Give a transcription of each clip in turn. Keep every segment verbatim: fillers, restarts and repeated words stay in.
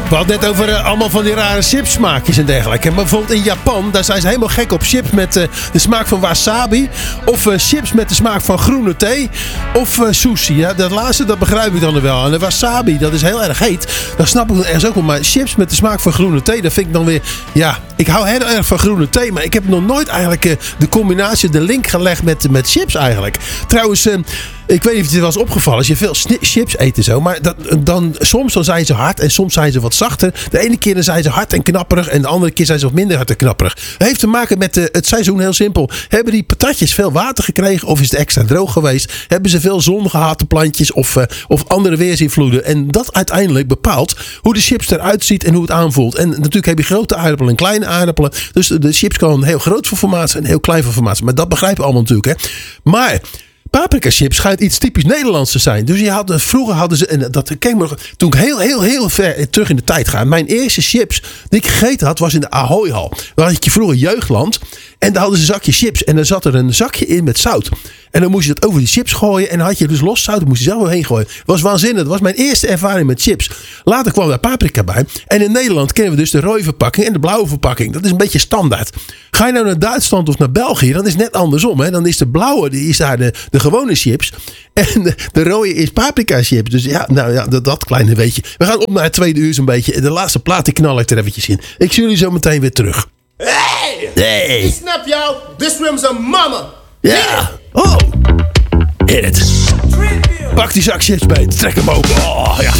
We hadden het net over uh, allemaal van die rare chipsmaakjes en dergelijke. Maar bijvoorbeeld in Japan, daar zijn ze helemaal gek op chips met uh, de smaak van wasabi. Of uh, chips met de smaak van groene thee. Of uh, sushi. Ja, dat laatste, dat begrijp ik dan nog wel. En de wasabi, dat is heel erg heet. Dat snap ik dan ergens ook wel. Maar chips met de smaak van groene thee, dat vind ik dan weer... Ja, ik hou heel erg van groene thee. Maar ik heb nog nooit eigenlijk uh, de combinatie, de link gelegd met, met chips eigenlijk. Trouwens... Uh, Ik weet niet of het je was opgevallen. Als je veel chips eet en zo. Maar dat, dan, soms dan zijn ze hard en soms zijn ze wat zachter. De ene keer dan zijn ze hard en knapperig. En de andere keer zijn ze wat minder hard en knapperig. Dat heeft te maken met de, het seizoen, heel simpel. Hebben die patatjes veel water gekregen? Of is het extra droog geweest? Hebben ze veel zon gehad, de plantjes? Of, uh, of andere weersinvloeden? En dat uiteindelijk bepaalt hoe de chips eruit ziet en hoe het aanvoelt. En natuurlijk heb je grote aardappelen en kleine aardappelen. Dus de, de chips kan heel groot van formaat zijn en heel klein van formaat zijn. Maar dat begrijpen we allemaal natuurlijk. Hè? Maar... paprika chips schijnt iets typisch Nederlands te zijn. Dus je had, vroeger hadden ze, en dat ken ik me nog, toen ik heel, heel, heel ver terug in de tijd ga. Mijn eerste chips die ik gegeten had, was in de Ahoy-hal. Daar had je vroeger Jeugdland. En daar hadden ze een zakje chips. En daar zat er een zakje in met zout. En dan moest je dat over die chips gooien. En dan had je dus los zout. Dan moest je zelf heen gooien. Dat was waanzinnig. Dat was mijn eerste ervaring met chips. Later kwam daar paprika bij. En in Nederland kennen we dus de rode verpakking en de blauwe verpakking. Dat is een beetje standaard. Ga je nou naar Duitsland of naar België, dan is het net andersom. Hè? Dan is de blauwe, die is daar de, de gewone chips. En de, de rode is paprika chips. Dus ja, nou ja, dat, dat kleine weetje. We gaan op naar het tweede uur zo'n beetje. De laatste plaat die knal ik er eventjes in. Ik zie jullie zo meteen weer terug. Hey! Hey! Hey, snap, y'all. This room's a mama. Ja. Oh. Hit it. Pak die zak chips mee. Trek hem open. Oh, ja.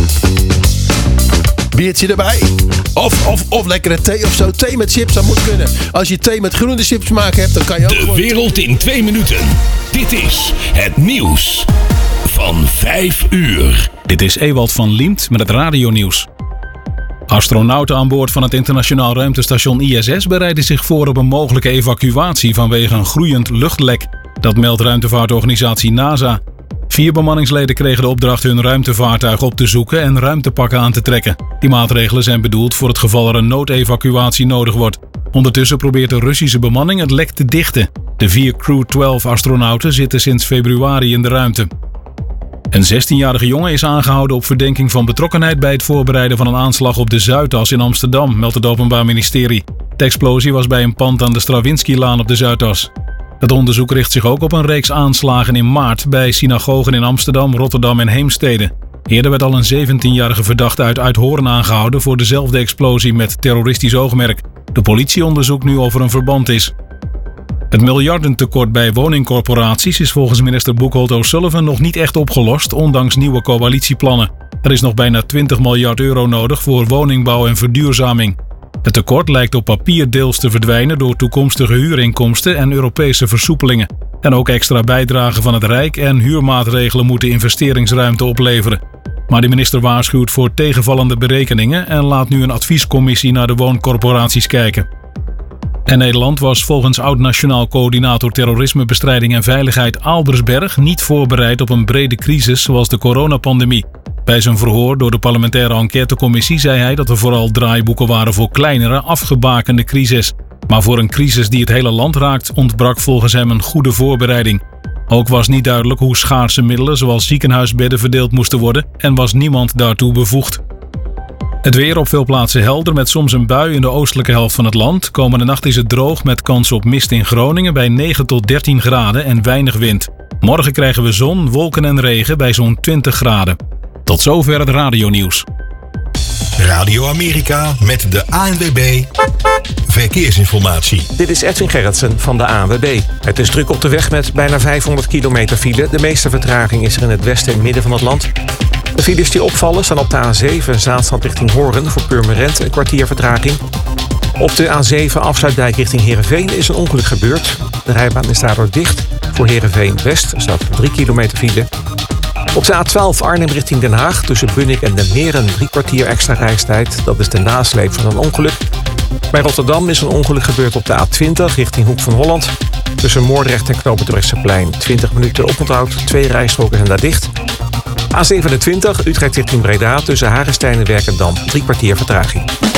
Biertje erbij. Of, of, of lekkere thee of zo. Thee met chips, dat moet kunnen. Als je thee met groene chips maken hebt, dan kan je ook... De gewoon... wereld in twee minuten. Dit is het nieuws van vijf uur. Dit is Ewald van Liemt met het radionieuws. Astronauten aan boord van het internationaal ruimtestation I S S bereiden zich voor op een mogelijke evacuatie vanwege een groeiend luchtlek. Dat meldt ruimtevaartorganisatie NASA. Vier bemanningsleden kregen de opdracht hun ruimtevaartuig op te zoeken en ruimtepakken aan te trekken. Die maatregelen zijn bedoeld voor het geval er een noodevacuatie nodig wordt. Ondertussen probeert de Russische bemanning het lek te dichten. De vier Crew twaalf astronauten zitten sinds februari in de ruimte. Een zestienjarige jongen is aangehouden op verdenking van betrokkenheid bij het voorbereiden van een aanslag op de Zuidas in Amsterdam, meldt het Openbaar Ministerie. De explosie was bij een pand aan de Stravinsky-laan op de Zuidas. Het onderzoek richt zich ook op een reeks aanslagen in maart bij synagogen in Amsterdam, Rotterdam en Heemstede. Eerder werd al een zeventienjarige verdachte uit Uithoorn aangehouden voor dezelfde explosie met terroristisch oogmerk. De politie onderzoekt nu of er een verband is. Het miljardentekort bij woningcorporaties is volgens minister Boekholt O'Sullivan nog niet echt opgelost, ondanks nieuwe coalitieplannen. Er is nog bijna twintig miljard euro nodig voor woningbouw en verduurzaming. Het tekort lijkt op papier deels te verdwijnen door toekomstige huurinkomsten en Europese versoepelingen. En ook extra bijdragen van het Rijk en huurmaatregelen moeten investeringsruimte opleveren. Maar de minister waarschuwt voor tegenvallende berekeningen en laat nu een adviescommissie naar de wooncorporaties kijken. En Nederland was volgens oud-nationaal coördinator terrorismebestrijding en veiligheid Albersberg niet voorbereid op een brede crisis zoals de coronapandemie. Bij zijn verhoor door de parlementaire enquêtecommissie zei hij dat er vooral draaiboeken waren voor kleinere, afgebakende crises. Maar voor een crisis die het hele land raakt, ontbrak volgens hem een goede voorbereiding. Ook was niet duidelijk hoe schaarse middelen zoals ziekenhuisbedden verdeeld moesten worden en was niemand daartoe bevoegd. Het weer op veel plaatsen helder met soms een bui in de oostelijke helft van het land. Komende nacht is het droog met kans op mist in Groningen bij negen tot dertien graden en weinig wind. Morgen krijgen we zon, wolken en regen bij zo'n twintig graden. Tot zover het radionieuws. Radio Amerika met de A N W B Verkeersinformatie. Dit is Edwin Gerritsen van de A N W B. Het is druk op de weg met bijna vijfhonderd kilometer file. De meeste vertraging is er in het westen en midden van het land. De files die opvallen staan op de A zeven Zaanstad richting Hoorn voor Purmerend een kwartier vertraging. Op de A zeven Afsluitdijk richting Heerenveen is een ongeluk gebeurd. De rijbaan is daardoor dicht. Voor Heerenveen West staat drie kilometer file. Op de A twaalf Arnhem richting Den Haag tussen Bunnik en Den Meren drie kwartier extra reistijd. Dat is de nasleep van een ongeluk. Bij Rotterdam is een ongeluk gebeurd op de A twintig richting Hoek van Holland. Tussen Moordrecht en Knoop het Terbrechtseplein twintig minuten oponthoud. Twee rijstroken zijn daar dicht. A zevenentwintig Utrecht richting Breda tussen Hagestein en Werkendam drie kwartier vertraging.